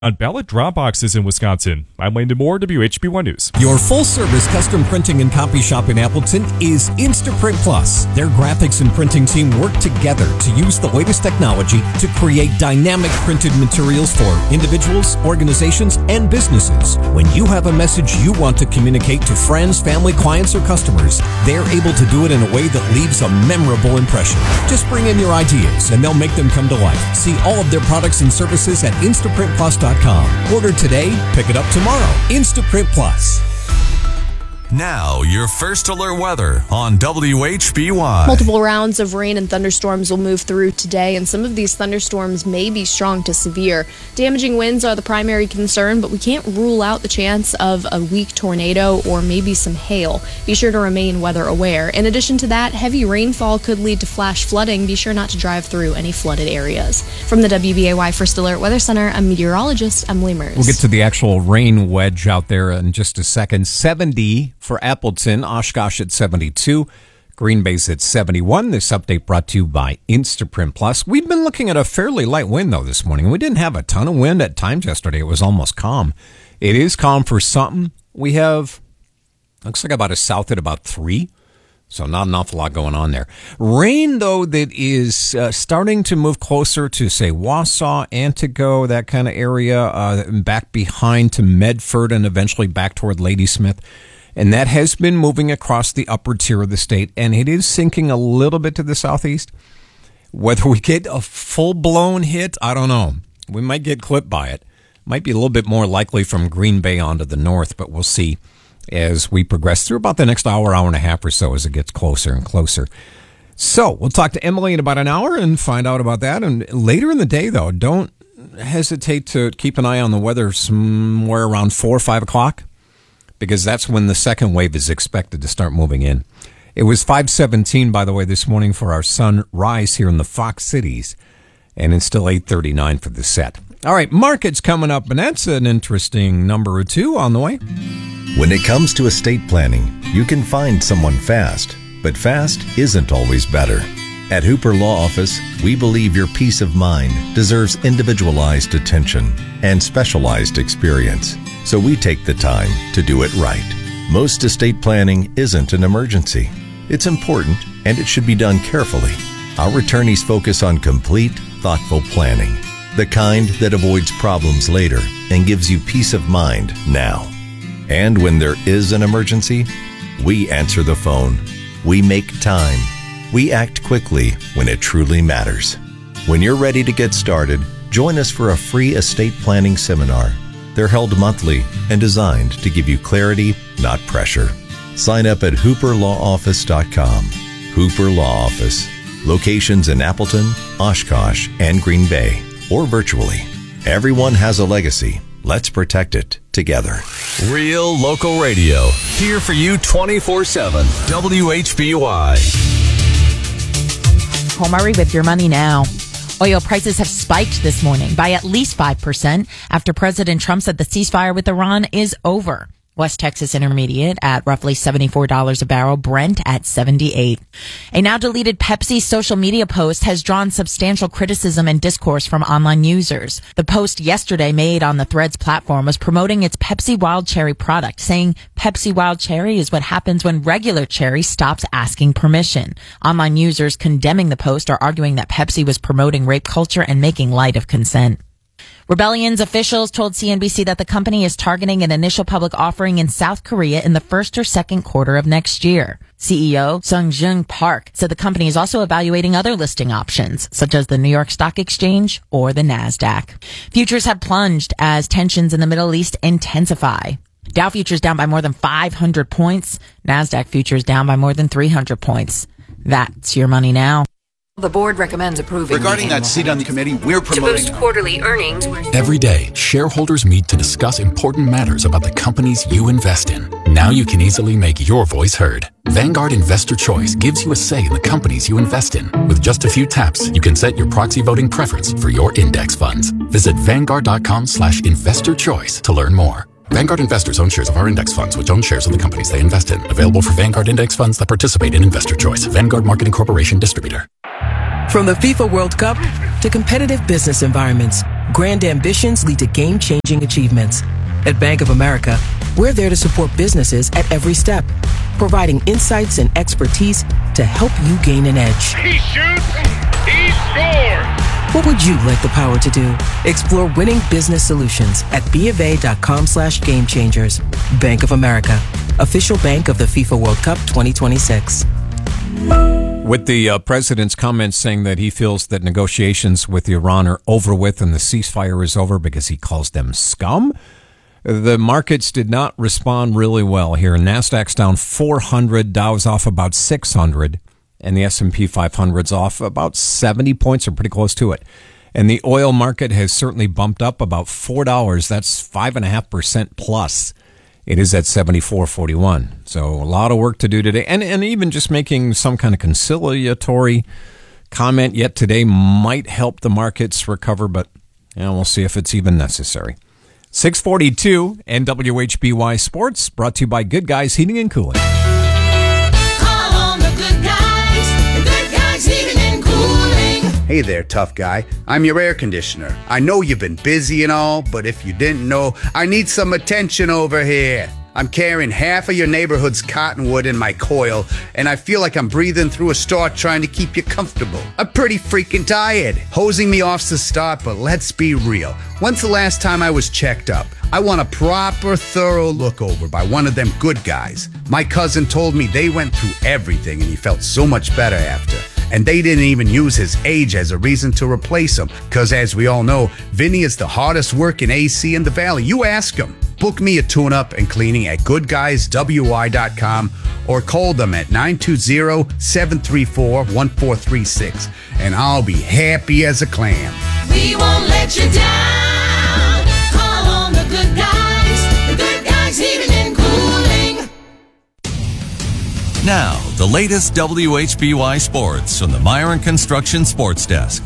On ballot drop boxes in Wisconsin, I'm Landon Moore, WHB1 News. Your full-service custom printing and copy shop in Appleton is Instaprint Plus. Their graphics and printing team work together to use the latest technology to create dynamic printed materials for individuals, organizations, and businesses. When you have a message you want to communicate to friends, family, clients, or customers, they're able to do it in a way that leaves a memorable impression. Just bring in your ideas, and they'll make them come to life. See all of their products and services at InstaprintPlus.com. Order today, pick it up tomorrow. Instaprint Plus. Now, your first alert weather on WHBY. Multiple rounds of rain and thunderstorms will move through today, and some of these thunderstorms may be strong to severe. Damaging winds are the primary concern, but we can't rule out the chance of a weak tornado or maybe some hail. Be sure to remain weather aware. In addition to that, heavy rainfall could lead to flash flooding. Be sure not to drive through any flooded areas. From the WBAY First Alert Weather Center, I'm meteorologist Emily Mers. We'll get to the actual rain wedge out there in just a second. 70 for Appleton, Oshkosh at 72, Green Bay's at 71. This update brought to you by Instaprint Plus. We've been looking at a fairly light wind, though, this morning. We didn't have a ton of wind at times yesterday. It was almost calm. It is calm for something. We have, looks like about a south at about 3, so not an awful lot going on there. Rain, though, that is starting to move closer to, say, Wausau, Antigo, that kind of area, back behind to Medford and eventually back toward Ladysmith. And that has been moving across the upper tier of the state, and it is sinking a little bit to the southeast. Whether we get a full-blown hit, I don't know. We might get clipped by it. Might be a little bit more likely from Green Bay onto the north, but we'll see as we progress through about the next hour and a half or so as it gets closer and closer. So we'll talk to Emily in about an hour and find out about that. And later in the day, though, don't hesitate to keep an eye on the weather somewhere around 4 or 5 o'clock. Because that's when the second wave is expected to start moving in. It was 5:17, by the way, this morning for our sunrise here in the Fox Cities, and it's still 8:39 for the set. All right, markets coming up, and that's an interesting number or two on the way. When it comes to estate planning, you can find someone fast, but fast isn't always better. At Hooper Law Office, we believe your peace of mind deserves individualized attention and specialized experience. So we take the time to do it right. Most estate planning isn't an emergency. It's important, and it should be done carefully. Our attorneys focus on complete, thoughtful planning, the kind that avoids problems later and gives you peace of mind now. And when there is an emergency, we answer the phone. We make time. We act quickly when it truly matters. When you're ready to get started, join us for a free estate planning seminar. They're held monthly and designed to give you clarity, not pressure. Sign up at hooperlawoffice.com. Hooper Law Office. Locations in Appleton, Oshkosh, and Green Bay, or virtually. Everyone has a legacy. Let's protect it together. Real local radio. Here for you 24/7. WHBY. Omari with your money now. Oil prices have spiked this morning by at least 5% after President Trump said the ceasefire with Iran is over. West Texas Intermediate at roughly $74 a barrel, Brent at $78. A now deleted Pepsi social media post has drawn substantial criticism and discourse from online users. The post yesterday made on the Threads platform was promoting its Pepsi Wild Cherry product, saying Pepsi Wild Cherry is what happens when regular cherry stops asking permission. Online users condemning the post are arguing that Pepsi was promoting rape culture and making light of consent. Rebellion's officials told CNBC that the company is targeting an initial public offering in South Korea in the first or second quarter of next year. CEO Sung-Jung Park said the company is also evaluating other listing options, such as the New York Stock Exchange or the NASDAQ. Futures have plunged as tensions in the Middle East intensify. Dow futures down by more than 500 points. NASDAQ futures down by more than 300 points. That's your money now. The board recommends approving. Regarding that seat on the committee, we're promoting to boost quarterly earnings. Every day, shareholders meet to discuss important matters about the companies you invest in. Now you can easily make your voice heard. Vanguard Investor Choice gives you a say in the companies you invest in. With just a few taps, you can set your proxy voting preference for your index funds. Visit Vanguard.com/investorchoice to learn more. Vanguard investors own shares of our index funds, which own shares of the companies they invest in. Available for Vanguard index funds that participate in Investor Choice. Vanguard Marketing Corporation Distributor. From the FIFA World Cup to competitive business environments, grand ambitions lead to game-changing achievements. At Bank of America, we're there to support businesses at every step, providing insights and expertise to help you gain an edge. He shoots, he scores! What would you like the power to do? Explore winning business solutions at BofA.com/gamechangers. Bank of America, official bank of the FIFA World Cup 2026. With the president's comments saying that he feels that negotiations with Iran are over with and the ceasefire is over because he calls them scum, the markets did not respond really well here. NASDAQ's down 400, Dow's off about 600, and the S&P 500's off about 70 points or pretty close to it. And the oil market has certainly bumped up about $4. That's 5.5% plus. It is at 74.41. So a lot of work to do today. And even just making some kind of conciliatory comment yet today might help the markets recover, but we'll see if it's even necessary. 642 and WHBY Sports, brought to you by Good Guys Heating and Cooling. Call on the Good Guys Heating and Cooling. Hey there, tough guy. I'm your air conditioner. I know you've been busy and all, but if you didn't know, I need some attention over here. I'm carrying half of your neighborhood's cottonwood in my coil, and I feel like I'm breathing through a straw trying to keep you comfortable. I'm pretty freaking tired. Hosing me off's the start, but let's be real. When's the last time I was checked up? I want a proper, thorough look over by one of them good guys. My cousin told me they went through everything, and he felt so much better after. And they didn't even use his age as a reason to replace him, because as we all know, Vinny is the hardest working AC in the Valley. You ask him. Book me a tune-up and cleaning at goodguyswy.com or call them at 920-734-1436, and I'll be happy as a clam. We won't let you down. Call on the Good Guys Heating and Cooling. Now, the latest WHBY Sports from the Myron Construction Sports Desk.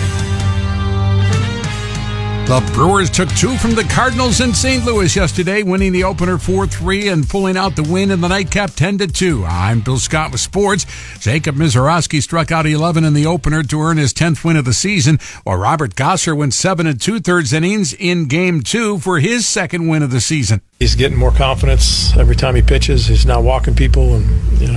The Brewers took two from the Cardinals in St. Louis yesterday, winning the opener 4-3 and pulling out the win in the nightcap 10-2. I'm Bill Scott with sports. Jacob Mizorowski struck out 11 in the opener to earn his 10th win of the season, while Robert Gosser went 7 2/3 innings in Game 2 for his second win of the season. He's getting more confidence every time he pitches. He's now walking people, and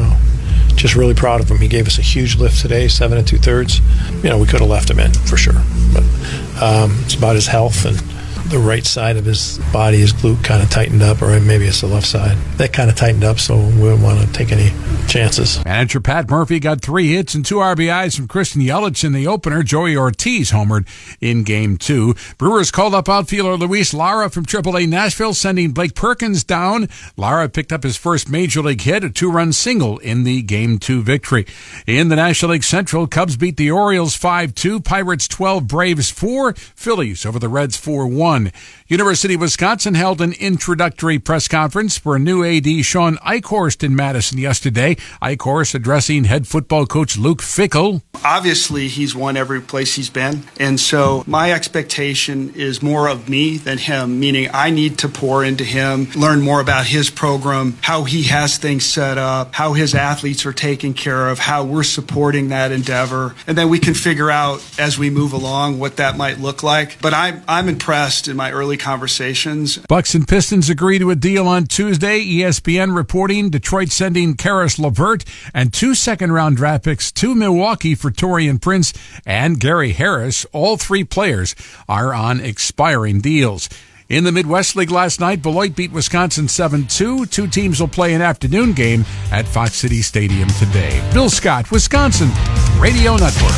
just really proud of him. He gave us a huge lift today, 7 2/3. We could have left him in for sure, but it's about his health, and the right side of his body, his glute kind of tightened up, or maybe it's the left side. That kind of tightened up, so we didn't want to take any chances. Manager Pat Murphy got 3 hits and 2 RBIs from Christian Yelich in the opener. Joey Ortiz homered in Game 2. Brewers called up outfielder Luis Lara from AAA Nashville, sending Blake Perkins down. Lara picked up his first Major League hit, a 2-run single in the Game 2 victory. In the National League Central, Cubs beat the Orioles 5-2, Pirates 12, Braves 4, Phillies over the Reds 4-1. University of Wisconsin held an introductory press conference for new AD Sean Eichhorst in Madison yesterday. Eichhorst addressing head football coach Luke Fickell. Obviously, he's won every place he's been, and so my expectation is more of me than him, meaning I need to pour into him, learn more about his program, how he has things set up, how his athletes are taken care of, how we're supporting that endeavor, and then we can figure out as we move along what that might look like. But I'm impressed in my early conversations. Bucks and Pistons agree to a deal on Tuesday. ESPN reporting Detroit sending Karis LeVert and 2 second-round draft picks to Milwaukee for Taurean Prince and Gary Harris. All 3 players are on expiring deals. In the Midwest League last night, Beloit beat Wisconsin 7-2. 2 teams will play an afternoon game at Fox City Stadium today. Bill Scott, Wisconsin Radio Network.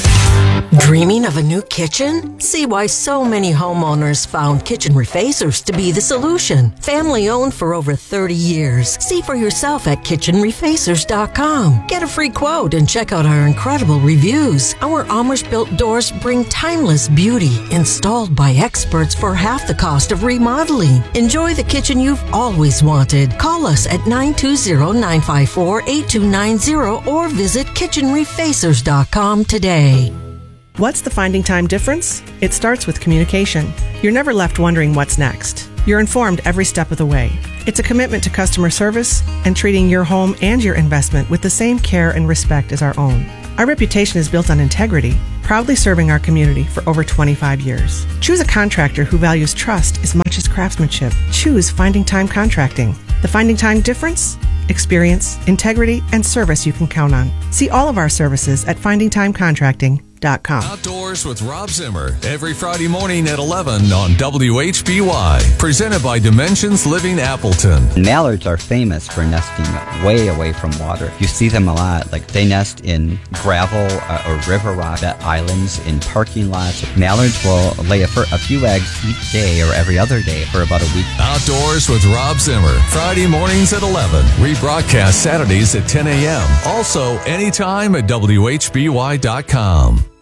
Dreaming of a new kitchen? See why so many homeowners found Kitchen Refacers to be the solution. Family owned for over 30 years. See for yourself at kitchenrefacers.com. Get a free quote and check out our incredible reviews. Our Amish-built doors bring timeless beauty, installed by experts for half the cost of remodeling. Enjoy the kitchen you've always wanted. Call us at 920-954-8290 or visit kitchenrefacers.com today. What's the finding time difference? It starts with communication. You're never left wondering what's next. You're informed every step of the way. It's a commitment to customer service and treating your home and your investment with the same care and respect as our own. Our reputation is built on integrity, proudly serving our community for over 25 years. Choose a contractor who values trust as much as craftsmanship. Choose Finding Time Contracting. The Finding Time difference? Experience, integrity, and service you can count on. See all of our services at findingtimecontracting.com. Outdoors with Rob Zimmer every Friday morning at 11 on WHBY. Presented by Dimensions Living Appleton. Mallards are famous for nesting way away from water. You see them a lot. Like they nest in gravel or river rock islands, in parking lots. Mallards will lay a few eggs each day or every other day for about a week. Outdoors with Rob Zimmer. Friday mornings at 11. Rebroadcast Saturdays at 10 a.m. Also anytime at WHBY.com.